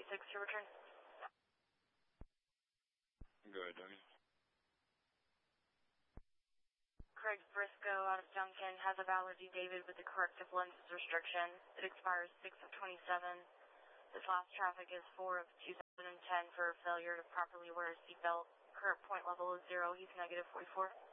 226 to return. Go ahead, Duncan. Craig Briscoe out of Duncan has a valid David with the corrective lenses restriction. It expires 6 of 27. This last traffic is 4 of 2010 for failure to properly wear a seatbelt. Current point level is 0. He's negative 44.